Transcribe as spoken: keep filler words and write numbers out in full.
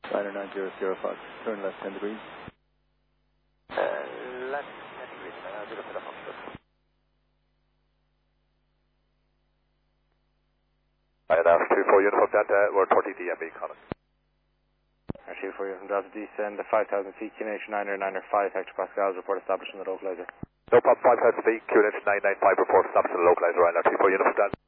Liner nine zero zero Fox, turn left ten degrees. Uh, left ten degrees, uh, zero zero Fox. I have two four uniform Delta, we're thirty D M B, Colin. two four uniform Delta, descend the five thousand feet, Q N H nine nine five, hectopascals, report established in the localizer. No problem, five thousand feet, Q N H nine nine five, report established in the localizer, right now, two four uniform Delta.